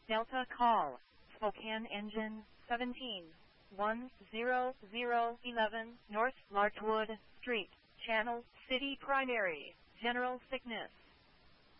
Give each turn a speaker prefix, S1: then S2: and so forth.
S1: Delta call. Spokane engine 17-10011 North Larchwood Street, Channel City Primary. General sickness.